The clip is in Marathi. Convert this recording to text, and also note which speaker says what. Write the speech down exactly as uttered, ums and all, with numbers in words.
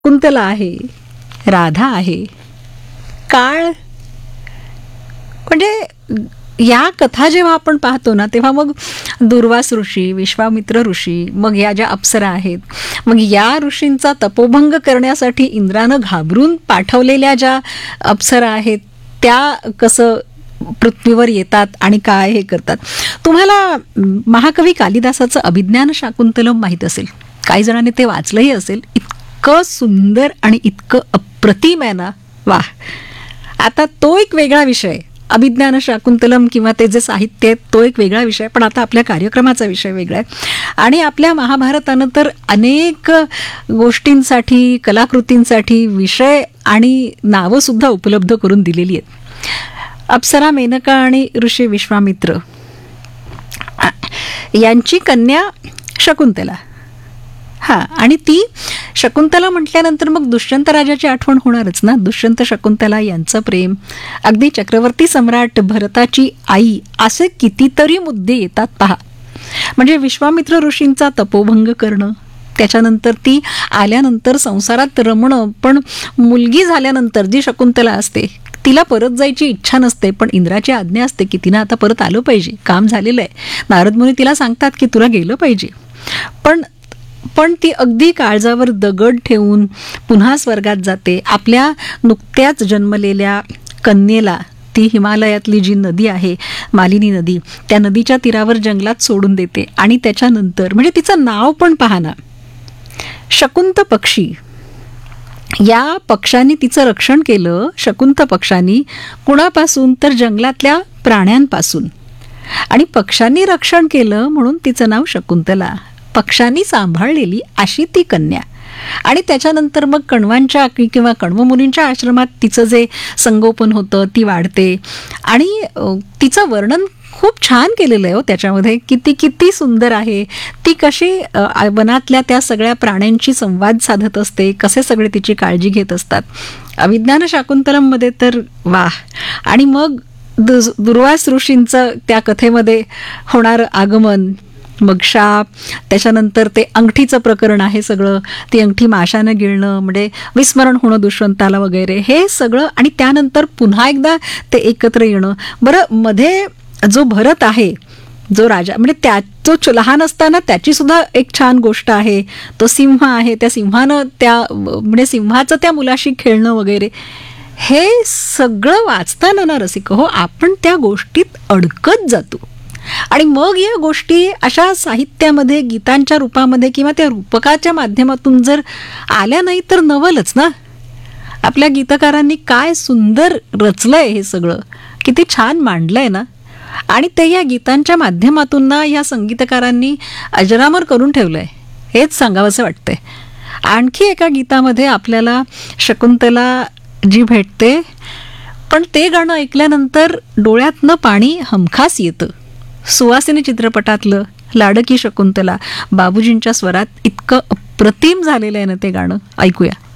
Speaker 1: कुंतला आहे, राधा आहे, काळ. म्हणजे या कथा जेव्हा आपण पाहतो ना, तेव्हा मग दुर्वास ऋषी, विश्वामित्र ऋषी, मग या ज्या अप्सरा आहेत, मग या ऋषींचा तपोभंग करण्यासाठी इंद्रानं घाबरून पाठवलेल्या ज्या अप्सरा आहेत त्या कसं पृथ्वीवर येतात आणि काय हे करतात. तुम्हाला महाकवी कालिदासाचं अभिज्ञान शाकुंतलम माहीत असेल, काही जणांनी ते वाचलंही असेल. इतकं सुंदर आणि इतकं अप्रतिम आहे ना, वाह. आता तो एक वेगळा विषय, अभिज्ञान शाकुंतलम किंवा ते जे साहित्य आहे तो एक वेगळा विषय, पण आता आपल्या कार्यक्रमाचा विषय वेगळा आहे. आणि आपल्या महाभारतानं तर अनेक गोष्टींसाठी, कलाकृतींसाठी विषय आणि नावं सुद्धा उपलब्ध करून दिलेली आहेत. अप्सरा मेनका आणि ऋषी विश्वामित्र यांची कन्या शकुंतला. हा, आणि ती शकुंतला म्हटल्यानंतर मग दुष्यंत राजाची आठवण होणारच ना. दुष्यंत शकुंतला यांचं प्रेम, अगदी चक्रवर्ती सम्राट भरताची आई, असे कितीतरी मुद्दे येतात पहा. म्हणजे विश्वामित्र ऋषींचा तपोभंग करणं, त्याच्यानंतर ती आल्यानंतर संसारात रमणं, पण मुलगी झाल्यानंतर जी शकुंतला असते तिला परत जायची इच्छा नसते, पण इंद्राची आज्ञा असते की तिनं आता परत आलं पाहिजे, काम झालेलं आहे. नारद मुनी तिला सांगतात की तुला गेलं पाहिजे, पण पण ती अगदी काळजावर दगड ठेवून पुन्हा स्वर्गात जाते. आपल्या नुकत्याच जन्मलेल्या कन्येला ती हिमालयातली जी नदी आहे, मालिनी नदी, त्या नदीच्या तीरावर जंगलात सोडून देते. आणि त्याच्यानंतर म्हणजे तिचं नाव पण पहा ना, शकुंत पक्षी. या पक्षांनी तिचं रक्षण केलं, शकुंत पक्षांनी. कुणापासून? तर जंगलातल्या प्राण्यांपासून. आणि पक्षांनी रक्षण केलं म्हणून तिचं नाव शकुंतला. पक्षांनी सांभाळलेली अशी ती कन्या. आणि त्याच्यानंतर मग कण्वांच्या किंवा कण्व मुनींच्या आश्रमात तिचं जे संगोपन होतं ती वाढते. आणि तिचं वर्णन खूप छान केलेलं आहे हो त्याच्यामध्ये. किती किती सुंदर आहे. ती कशी वनातल्या त्या सगळ्या प्राण्यांशी संवाद साधत असते, कसे सगळे तिची काळजी घेत असतात. अभिज्ञान शाकुंतलममध्ये तर वाह. आणि मग दुर्वास ऋषींचं त्या कथेमध्ये होणारं आगमन, मग शाप, त्याच्यानंतर ते अंगठीचं प्रकरण आहे सगळं, ती अंगठी माशानं गिळणं, म्हणजे विस्मरण होणं दुष्यंताला वगैरे, हे सगळं. आणि त्यानंतर पुन्हा एकदा ते एकत्र येणं. बरं, मध्ये जो भरत आहे, जो राजा, म्हणजे त्या जो लहान असताना त्याची सुद्धा एक छान गोष्ट आहे. तो सिंह आहे, त्या सिंहानं त्या म्हणजे सिंहाचं त्या मुलाशी खेळणं वगैरे, हे सगळं वाचताना ना रसिक हो, आपण त्या गोष्टीत अडकत जातो. आणि मग या गोष्टी अशा साहित्यामध्ये, गीतांच्या रूपामध्ये किंवा त्या रूपकाच्या माध्यमातून जर आल्या नाही तर नवलच ना. आपल्या गीतकारांनी काय सुंदर रचलंय हे सगळं, किती छान मांडलंय ना. आणि ते या गीतांच्या माध्यमातून ना या संगीतकारांनी अजरामर करून ठेवलंय, हेच सांगावंसं वाटतंय. आणखी एका गीतामध्ये आपल्याला शकुंतला जी भेटते, पण ते गाणं ऐकल्यानंतर डोळ्यातनं पाणी हमखास येतं. सुवासिनी चित्रपटातलं लाडकी शकुंतला, बाबूजींच्या स्वरात इतकं अप्रतिम झालेलं आहे ना ते गाणं. ऐकूया.